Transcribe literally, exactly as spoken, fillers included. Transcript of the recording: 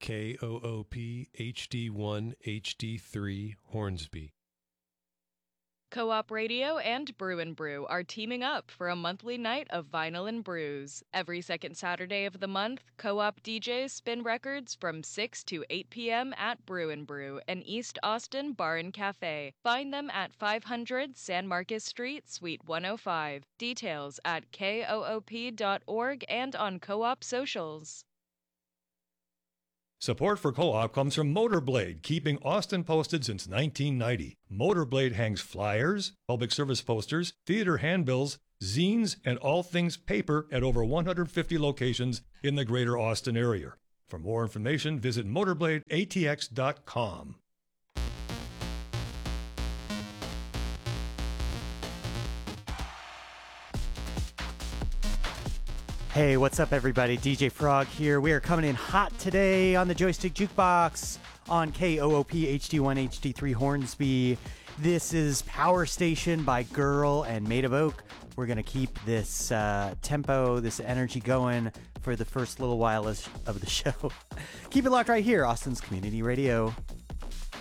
K O O P H D one H D three Hornsby. Co-op Radio and Brew and Brew are teaming up for a monthly night of vinyl and brews. Every second Saturday of the month, Co-op D Js spin records from six to eight p.m. at Brew and Brew, an East Austin bar and cafe. Find them at five hundred San Marcos Street, Suite one oh five. Details at K O O P dot org and on Co-op socials. Support for Co-op comes from Motorblade, keeping Austin posted since nineteen ninety. Motorblade hangs flyers, public service posters, theater handbills, zines, and all things paper at over one hundred fifty locations in the greater Austin area. For more information, visit motorblade A T X dot com. Hey, what's up, everybody? D J Frog here. We are coming in hot today on the Joystick Jukebox on K O O P H D one H D three Hornsby. This is Power Station by Girl and Made of Oak. We're going to keep this uh, tempo, this energy going for the first little while of the show. Keep it locked right here, Austin's Community Radio.